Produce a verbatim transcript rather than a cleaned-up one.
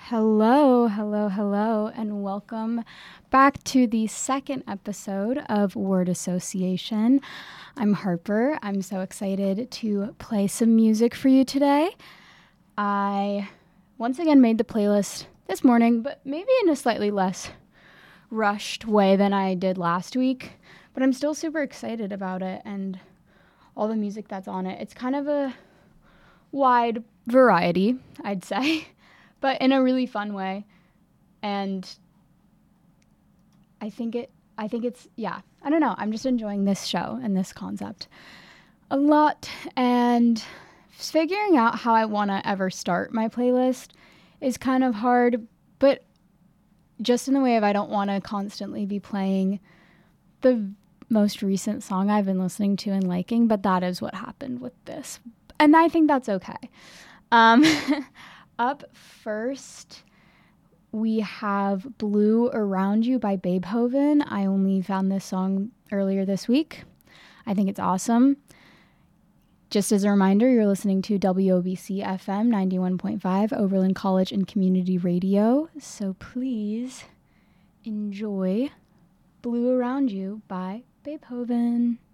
Hello, hello, hello, and welcome back to the second episode of Word Association. I'm Harper. I'm so excited to play some music for you today. I once again made the playlist this morning, but maybe in a slightly less rushed way than I did last week. But I'm still super excited about it and all the music that's on it. It's kind of a wide variety, I'd say, but in a really fun way. And I think it, I think it's, yeah, I don't know. I'm just enjoying this show and this concept a lot. And figuring out how I want to ever start my playlist is kind of hard, but just in the way of I don't want to constantly be playing the most recent song I've been listening to and liking, but that is what happened with this. And I think that's okay. Um, up first, we have Blue Around You by Beethoven. I only found this song earlier this week. I think it's awesome. Just as a reminder, you're listening to W O B C F M ninety-one point five, Oberlin College and Community Radio. So please enjoy Blue Around You by Beethoven.